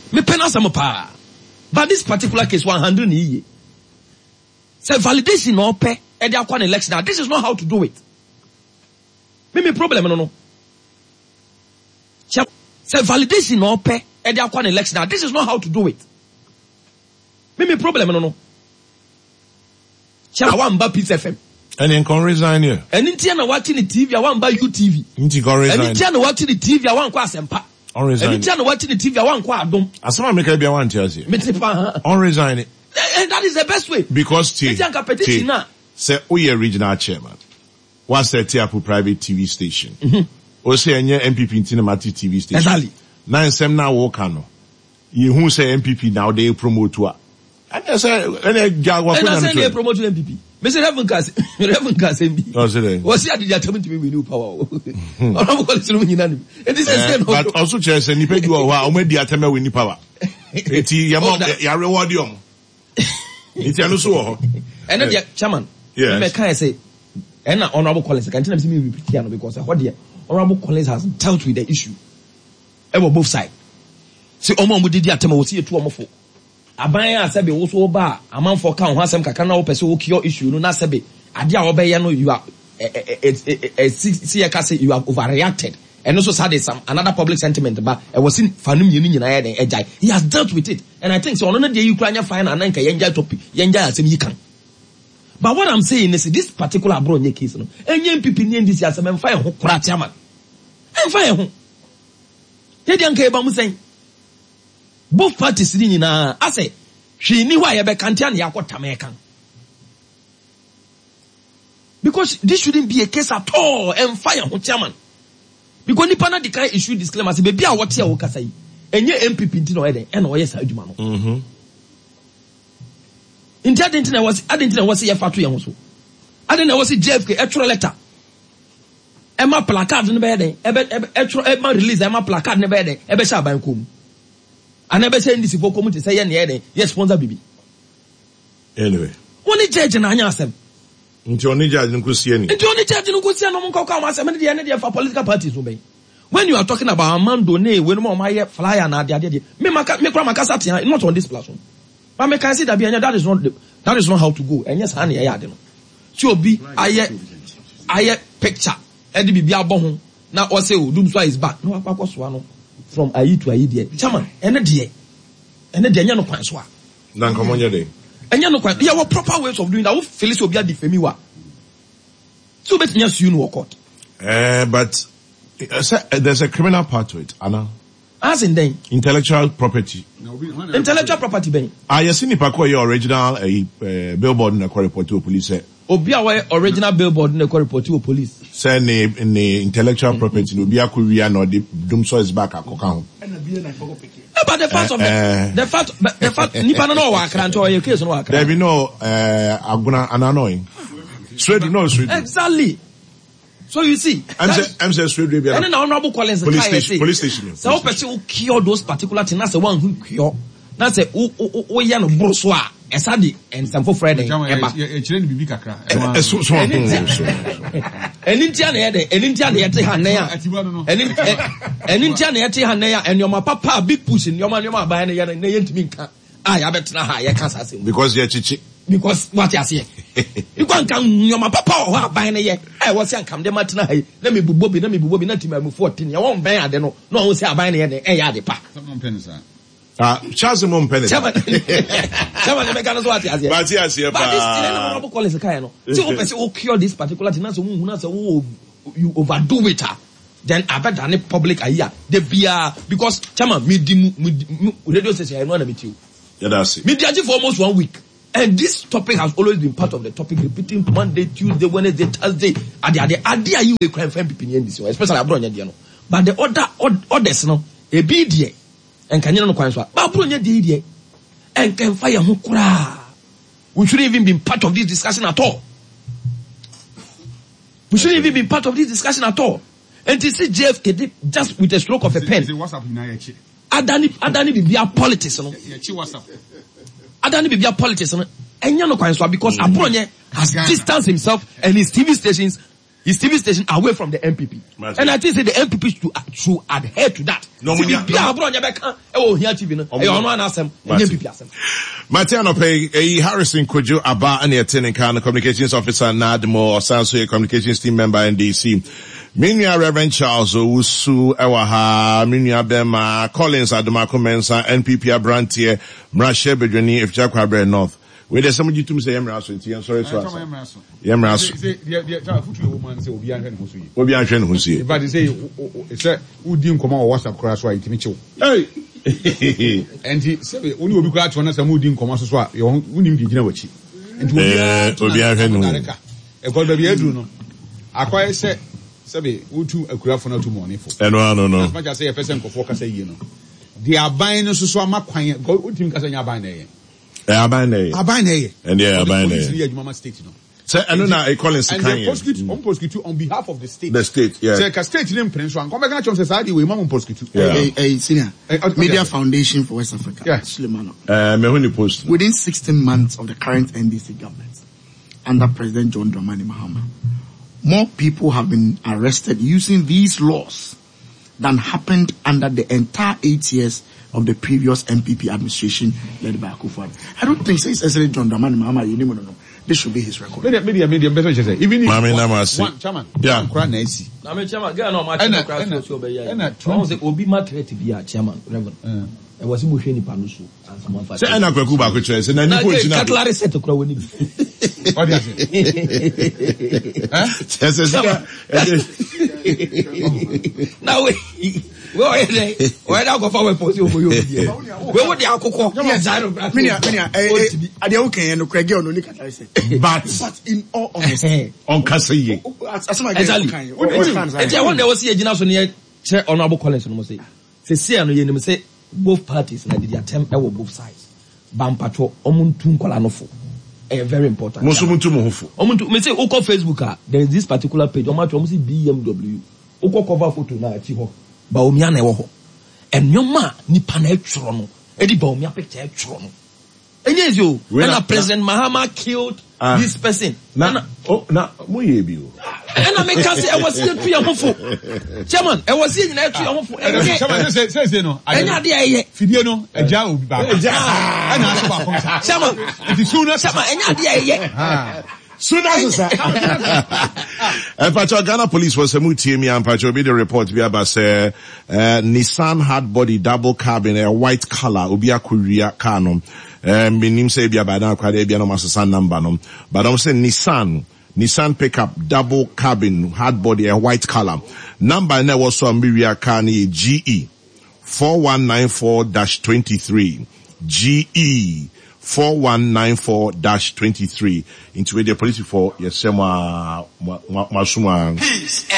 Me pena some pa. But this particular case, 100 ye. Say validation or pay, and they are one election. Now, this is not how to do it. Me problem, no. Say validation or pay, and they are one election. Now, this is not how to do it. Me problem, no. Say I want to Peace FM. And then can resign here. And in Tiana watching the TV, I want to buy UTV. And in Tiana watching the TV, I want to Sempa. On resign. And in Tiana watching the TV, I want to Adom. As someone make a one tells you. On resign it. And that is the best way. Because say we are regional chairman. What's the Tiapu private TV station? Or say any MPP in Tinamati TV station. Exactly. Now some now walk on. You who say MPP now they promote to. And I say and I say they promote MPP. Mr. Reverend Kasembi. Oh, say was he at the determined to be with new power? But also just any pay you are when the attempt with new power. It's your reward you. It's a so. And then chairman. Yes. Can I say and Honorable Collins, I can't tell me repeat because what the Honorable Collins has dealt with the issue. Ever both sides. See Omo did the attempt was here to Omo. Abaya sabe also ba amount for count hasem kaka na person wo cure issue no na sabe ade a obeye no you are see you have overreacted and also said some another public sentiment but I was in fanum yenu nyina den ejai he has dealt with it and I think so no dey you kranya fine and nka yenja topic yenja asem yi kan but what I'm saying is this particular abronye case no enye MPP ni ndisi asem emfa ye ho kura chairman emfa ye ho ye dey nka e ba mu sen both parties ni nyina ase hwe ni wa ye be kantia na yakota mekan because this shouldn't be a case at all and fire ho chairman because nipa na the kind issue disclaimer say be a what ya wo kasa yi enye MPP nti no eden e na oye sa adwuma no inti adentina was ye fatu ye ho so adentina was JFK actual letter ema placard no be eden ema release ema placard no be eden e be sha ban kom and ebe say ndisi for community say ye na eden ye sponsor bibi anyway woni judge na anya asem nti oni judge nkusie ni no monko ka asem ne de for political parties obey when you are talking about Amando ne we no ma ye flyer na ade me kura makasa tia not on this platform but me can see that that is not how to go and yes han ye ade no ti obi aye picture e de bibia abo ho na o say odum so is back no akwa so no from ayi to ayi there chairman ene de enya no kwan so a na nkomonye de enya no kwan there were proper ways of doing that. We Felix obi adifemi wa so bet nya sue no court but there's a criminal part to it Anna as in then intellectual property ben yes ni pa ko your original billboard na ko report to police obi a original billboard na ko report to police say ne intellectual property no bi akowia na the dum so is back akoka ho but the fact nipa no wa akra nto your case no wa akra there be no aguna ananoying straight exactly. So you see, I'm saying straight be and then Honorable Collins police station. So person who cure those particular things, that's the one who cure. That's a who ya no broswa esadi and some for Friday. Children bibi kakra. Enintia na yete haneya. Enintia na yete haneya and your papa big push in your man buy na yentimi nka. Ah ya betra ha ya kasa say. Because you chichi. Because what you say? You can't come your papa or buy na ye. I was young come the matina. Let me bubobi na timamu 14. You won't buy no say buy na ye ya de pa. Someone pennies. Charles Mon pennies. Chama me kana so what you say. But yes, but this Honorable Collins kai no. So person who cure this particular thing na so hu say you overdo it. Then I bet any public aya they be because chama me radio station I know na meet you. Yeah, that's it. Media for almost 1 week. And this topic has always been part of the topic, repeating Monday, Tuesday, Wednesday, Thursday. Idea you will crime people in this, especially abroad. But the others, no, a BDA and can you know quite but BDA and can fire hukura. We shouldn't even be part of this discussion at all. We shouldn't even be part of this discussion at all. And to see JFK just with a stroke of a pen. Adani be a politics, no. Adani be a politician, and you know, because Abronye has distanced himself and his TV stations his TV station away from the MPP. And I think the MPP should adhere to that. No, we are here TV. No, MPP. Matiano Pay, Harrison Kojo Aba and the attending communications officer Nadmo, Sanso communications team member NDC. Minya Reverend Charles Owusu Ewaha, Minya Bema, Collins Adamako Mensa, NPP Abrantie, Mrashe Bedreni, if Jakwabre North. Where there's somebody to say Yemraso, I'm sorry, Yemraso. Obi Anshen Husi. But they say, Udim come on WhatsApp crash why it Mitchell. Hey! And he said, only will be glad to understand Udim come on swap, your own Udim Ginawachi. And to be a America. A god baby Edruno. I quite said, Sabi, Utu a craft for no money for. No. As much as I say a person for focus, you know. They are buying us so much, go Utim Casania buying. Abane. And yeah, Abane. So I don't know. I call it. And they prosecute on behalf of the state. The state, yeah. So state name Prince. Come back and society we must prosecute. Senior Media Foundation for West Africa. Yeah. Sulemano. Post. Within 16 months of the current NDC government, under President John Dramani Mahama, more people have been arrested using these laws than happened under the entire 8 years of the previous MPP administration led by Akufo-Addo. I don't think it's necessarily John Dramani Mahama. You know, this should be his record. Media, better say. Even if one chairman, yeah. Chairman, get on my chairman. Obi matter to be a chairman, Reverend. I was in Musheni Panusu. Say, I'm not going to go back to church. And then you put Cutlery set to grow with him. What do you say? Now, where now go forward for you? Where would the alcohol? But in all honesty, on Cassie, exactly. I wonder was here, General Honorable Collins, say, both parties na did attempt both sides. Bampacho, Omuntu Kolanofo. Very important. Omuntu, me say, Oko Facebook, there is this particular page, Omacho, BMW. Oko cover photo na Chiho. Baumia newo. And your man, ni panel trono. Edi Baumia picture trono. And yes, you, when President Mahama killed this person. And I make us say, I was here to your home. Chairman, I was here to your home. Chairman says, no, I know. Fidiano, a jar will be back. Chairman, it is sooner, Chairman, soon as and Pacho Ghana police was a mutimi and Pacho be the report be about say Nissan hard body double cabin a white color ubia Korea car no minim say be about na kwade be no masasa number no but I'm saying Nissan pickup double cabin hard body a white color number na was so Miria car ni GE 4194-23 GE 4194-23 into the police for yes, Masuma.